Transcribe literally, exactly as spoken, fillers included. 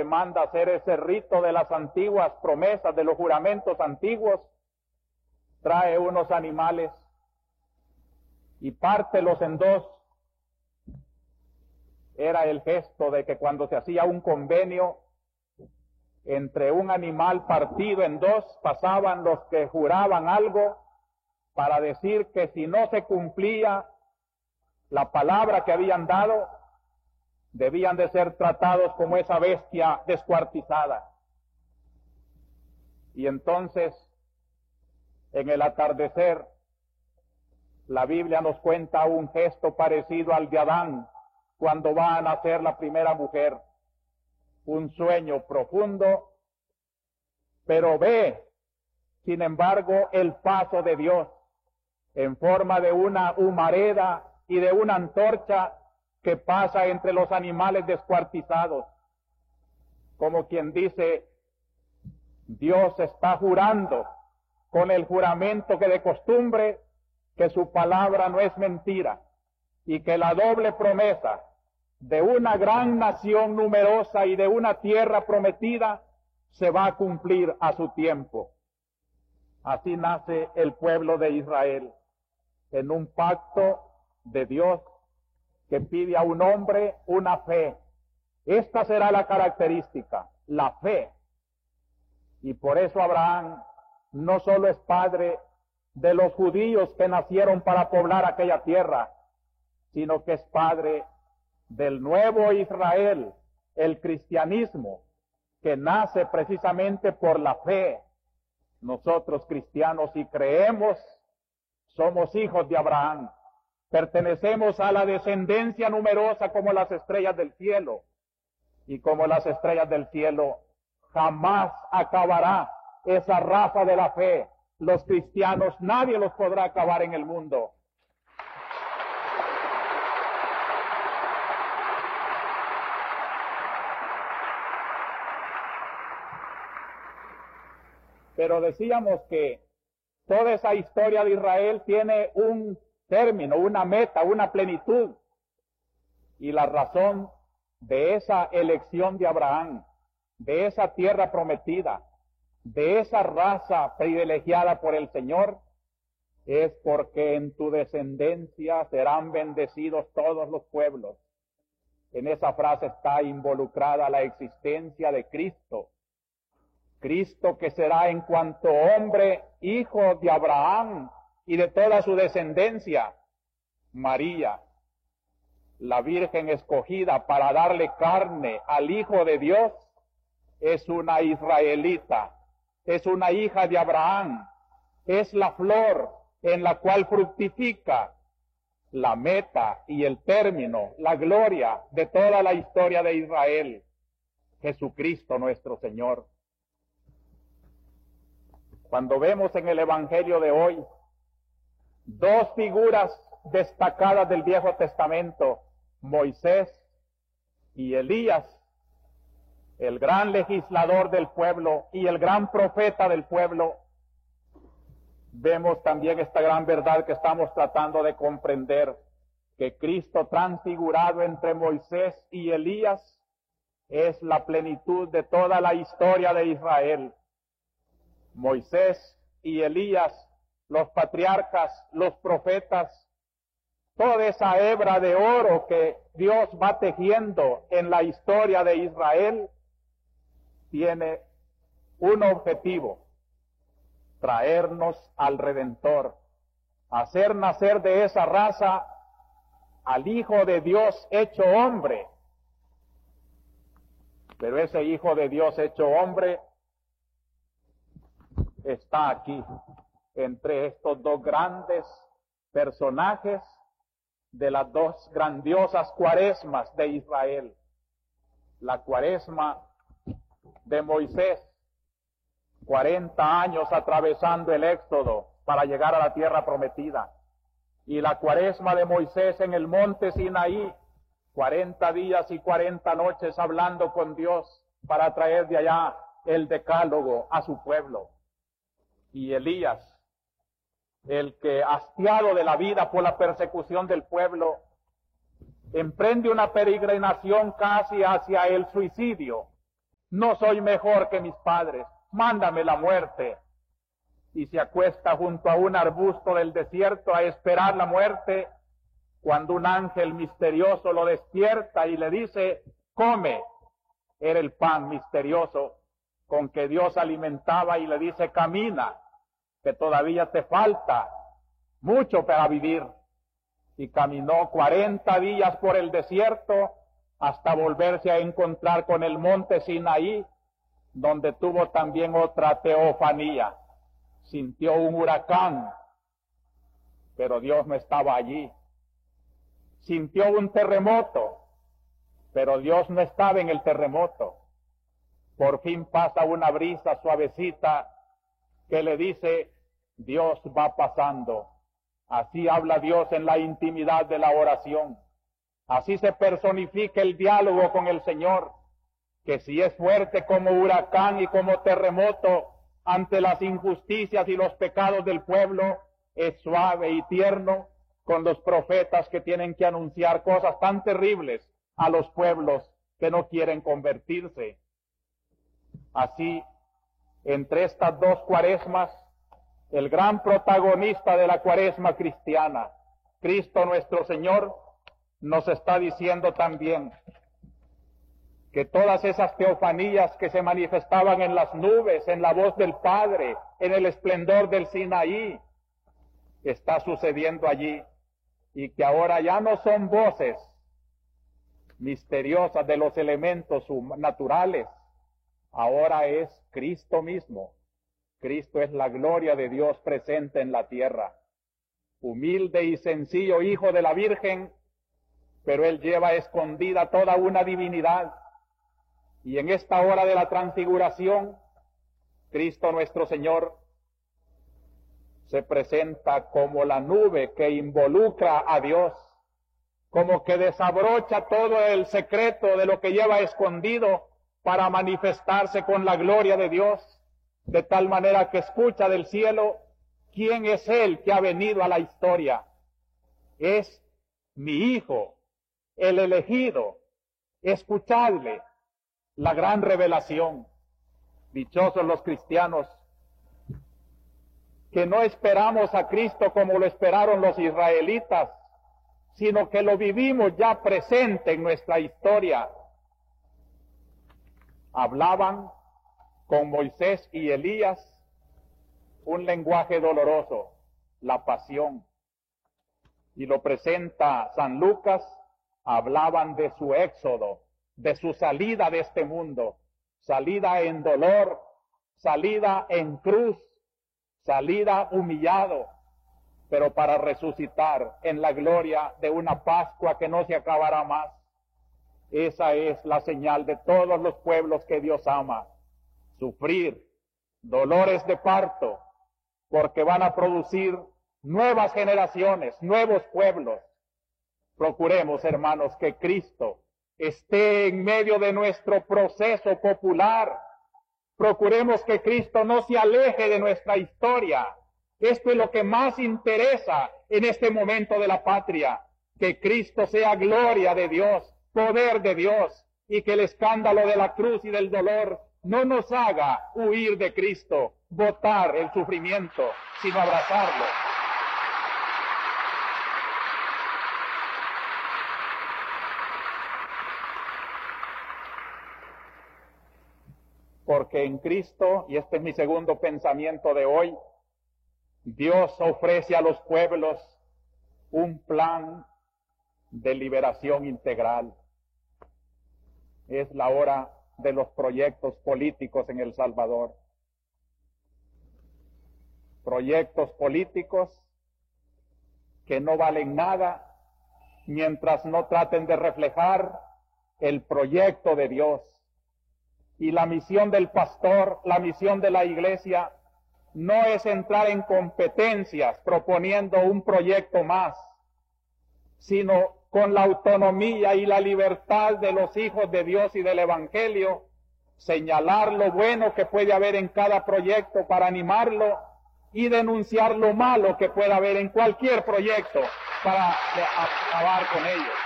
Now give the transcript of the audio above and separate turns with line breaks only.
manda hacer ese rito de las antiguas promesas, de los juramentos antiguos, trae unos animales y pártelos en dos. Era el gesto de que cuando se hacía un convenio entre un animal partido en dos, pasaban los que juraban algo para decir que si no se cumplía la palabra que habían dado, debían de ser tratados como esa bestia descuartizada. Y entonces, en el atardecer, la Biblia nos cuenta un gesto parecido al de Adán cuando va a nacer la primera mujer. Un sueño profundo, pero ve, sin embargo, el paso de Dios en forma de una humareda y de una antorcha que pasa entre los animales descuartizados. Como quien dice, Dios está jurando con el juramento que de costumbre, que su palabra no es mentira y que la doble promesa de una gran nación numerosa y de una tierra prometida se va a cumplir a su tiempo. Así nace el pueblo de Israel, en un pacto de Dios que pide a un hombre una fe. Esta será la característica, la fe. Y por eso Abraham no solo es padre de los judíos que nacieron para poblar aquella tierra, sino que es padre del nuevo Israel, el cristianismo, que nace precisamente por la fe. Nosotros cristianos, si creemos, somos hijos de Abraham, pertenecemos a la descendencia numerosa como las estrellas del cielo, y como las estrellas del cielo, jamás acabará esa raza de la fe. Los cristianos, nadie los podrá acabar en el mundo. Pero decíamos que toda esa historia de Israel tiene un término, una meta, una plenitud. Y la razón de esa elección de Abraham, de esa tierra prometida, de esa raza privilegiada por el Señor, es porque en tu descendencia serán bendecidos todos los pueblos. En esa frase está involucrada la existencia de Cristo. Cristo que será en cuanto hombre, hijo de Abraham y de toda su descendencia. María, la Virgen escogida para darle carne al Hijo de Dios, es una israelita, es una hija de Abraham, es la flor en la cual fructifica la meta y el término, la gloria de toda la historia de Israel, Jesucristo nuestro Señor. Cuando vemos en el Evangelio de hoy dos figuras destacadas del Viejo Testamento, Moisés y Elías, el gran legislador del pueblo y el gran profeta del pueblo, vemos también esta gran verdad que estamos tratando de comprender, que Cristo transfigurado entre Moisés y Elías es la plenitud de toda la historia de Israel. Moisés y Elías, los patriarcas, los profetas, toda esa hebra de oro que Dios va tejiendo en la historia de Israel, tiene un objetivo: traernos al Redentor, hacer nacer de esa raza al Hijo de Dios hecho hombre. Pero ese Hijo de Dios hecho hombre está aquí, entre estos dos grandes personajes de las dos grandiosas cuaresmas de Israel. La cuaresma de Moisés, cuarenta años atravesando el Éxodo para llegar a la tierra prometida. Y la cuaresma de Moisés en el monte Sinaí, cuarenta días y cuarenta noches hablando con Dios para traer de allá el decálogo a su pueblo. Y Elías, el que, hastiado de la vida por la persecución del pueblo, emprende una peregrinación casi hacia el suicidio no soy mejor que mis padres, mándame la muerte. Y se acuesta junto a un arbusto del desierto a esperar la muerte, cuando un ángel misterioso lo despierta y le dice, come. Era el pan misterioso con que Dios alimentaba y le dice, camina, que todavía te falta mucho para vivir. Y caminó cuarenta días por el desierto hasta volverse a encontrar con el monte Sinaí, donde tuvo también otra teofanía. Sintió un huracán, pero Dios no estaba allí. Sintió un terremoto, pero Dios no estaba en el terremoto. Por fin pasa una brisa suavecita que le dice, Dios va pasando. Así habla Dios en la intimidad de la oración. Así se personifica el diálogo con el Señor, que si es fuerte como huracán y como terremoto ante las injusticias y los pecados del pueblo, es suave y tierno con los profetas que tienen que anunciar cosas tan terribles a los pueblos que no quieren convertirse. Así, entre estas dos cuaresmas, el gran protagonista de la cuaresma cristiana, Cristo nuestro Señor, nos está diciendo también que todas esas teofanías que se manifestaban en las nubes, en la voz del Padre, en el esplendor del Sinaí, está sucediendo allí, y que ahora ya no son voces misteriosas de los elementos naturales, ahora es Cristo mismo. Cristo es la gloria de Dios presente en la tierra. Humilde y sencillo hijo de la Virgen, pero Él lleva escondida toda una divinidad. Y en esta hora de la transfiguración, Cristo nuestro Señor se presenta como la nube que involucra a Dios, como que desabrocha todo el secreto de lo que lleva escondido para manifestarse con la gloria de Dios, de tal manera que escucha del cielo, ¿quién es Él que ha venido a la historia? Es mi Hijo, el elegido. Escuchadle, la gran revelación. Dichosos los cristianos que no esperamos a Cristo como lo esperaron los israelitas, sino que lo vivimos ya presente en nuestra historia. Hablaban con Moisés y Elías un lenguaje doloroso, la pasión. Y lo presenta San Lucas, hablaban de su éxodo, de su salida de este mundo, salida en dolor, salida en cruz, salida humillado, pero para resucitar en la gloria de una Pascua que no se acabará más. Esa es la señal de todos los pueblos que Dios ama. Sufrir dolores de parto, porque van a producir nuevas generaciones, nuevos pueblos. Procuremos, hermanos, que Cristo esté en medio de nuestro proceso popular. Procuremos que Cristo no se aleje de nuestra historia. Esto es lo que más interesa en este momento de la patria, que Cristo sea gloria de Dios, poder de Dios, y que el escándalo de la cruz y del dolor no nos haga huir de Cristo, botar el sufrimiento, sino abrazarlo. Porque en Cristo, y este es mi segundo pensamiento de hoy, Dios ofrece a los pueblos un plan de liberación integral. Es la hora de los proyectos políticos en El Salvador. Proyectos políticos que no valen nada mientras no traten de reflejar el proyecto de Dios. Y la misión del pastor, la misión de la iglesia, no es entrar en competencias proponiendo un proyecto más, sino con la autonomía y la libertad de los hijos de Dios y del Evangelio, señalar lo bueno que puede haber en cada proyecto para animarlo y denunciar lo malo que pueda haber en cualquier proyecto para acabar con ellos.